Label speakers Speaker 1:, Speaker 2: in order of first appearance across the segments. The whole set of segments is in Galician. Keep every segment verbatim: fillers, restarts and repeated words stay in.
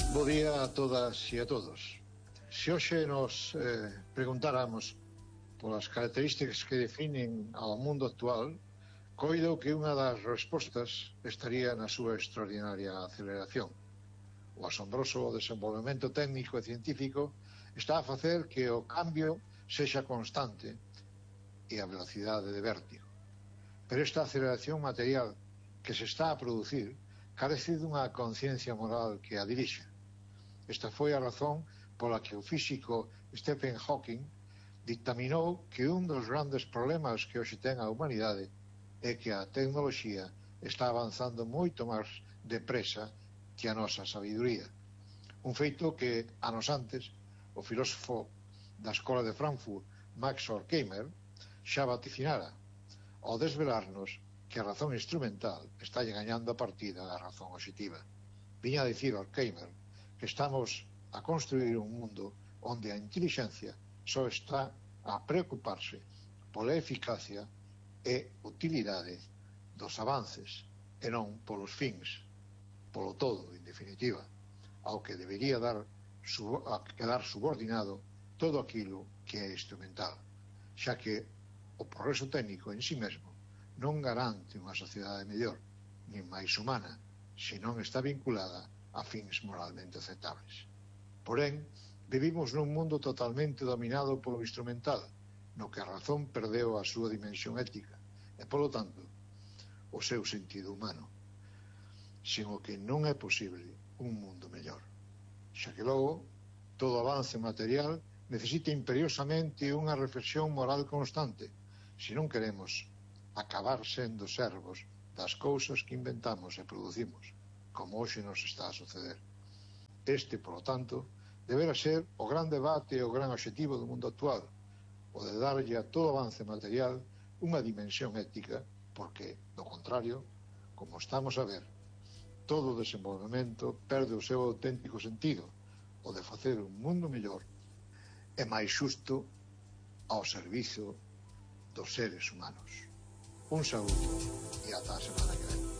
Speaker 1: Bo día a todas e a todos. Se hoxe nos eh, preguntáramos polas características que definen ao mundo actual, coido que unha das respostas estaría na súa extraordinaria aceleración. O asombroso desenvolvemento técnico e científico está a facer que o cambio sexa constante e a velocidade de vértigo. Pero esta aceleración material que se está a producir carece dunha conciencia moral que a dirixa. Esta foi a razón pola que o físico Stephen Hawking dictaminou que un dos grandes problemas que hoxe ten a humanidade é que a tecnoloxía está avanzando moito máis depresa que a nosa sabiduría. Un feito que, anos antes, o filósofo da Escola de Frankfurt, Max Horkheimer, xa vaticinara, ao desvelarnos que a razón instrumental está gañando a partida da razón obxectiva. Viña a dicir Horkheimer que estamos a construir un mundo onde a intelixencia só está a preocuparse pola eficacia e utilidade dos avances e non polos fins, polo todo, en definitiva, ao que debería dar a quedar subordinado todo aquilo que é instrumental, xa que o progreso técnico en si mesmo non garante unha sociedade mellor, nin máis humana, se non está vinculada a fins moralmente aceptables. Porén, vivimos nun mundo totalmente dominado polo instrumental, no que a razón perdeu a súa dimensión ética e, polo tanto, o seu sentido humano, sen o que non é posible un mundo mellor. Xa que logo, todo avance material necesita imperiosamente unha reflexión moral constante, se non queremos acabar sendo servos das cousas que inventamos e producimos, como hoxe nos está a suceder. Este, polo tanto, deberá ser o gran debate e o gran obxectivo do mundo actual, o de darlle a todo avance material unha dimensión ética, porque, do contrario, como estamos a ver, todo o desenvolvemento perde o seu auténtico sentido, o de facer un mundo mellor e máis xusto ao servizo dos seres humanos. Un saúdo e ata a semana que ven.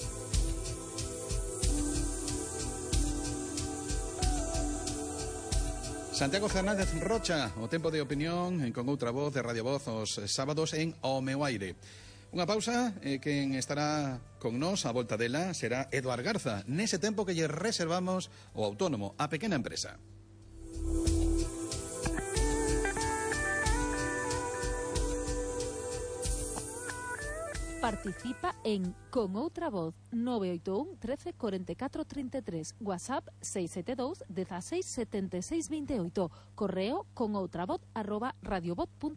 Speaker 2: Santiago Fernández Rocha, o tempo de opinión con outra voz de Radio Voz os sábados en O Meu Aire. Unha pausa, eh, quen estará con nós a volta dela será Eduard Garza, nese tempo que lle reservamos o autónomo, a pequena empresa.
Speaker 3: Participa en Con Outra Voz nove oito un, trece, cuarenta y cuatro, treinta y tres, WhatsApp seis sete dos, dieciséis, setenta y seis, veintiocho, correo conoutravoz arroba radiovoz punto